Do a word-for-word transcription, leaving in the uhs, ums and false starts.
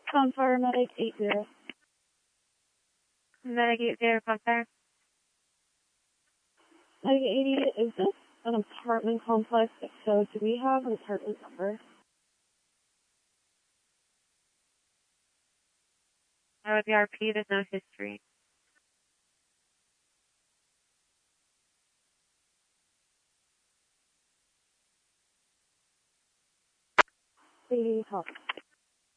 Confire Medic eight zero. Medic eight zero, Confire. Medic eighty, is this an apartment complex? If so, do we have an apartment number? That would be R P, there's no history. eighty, help.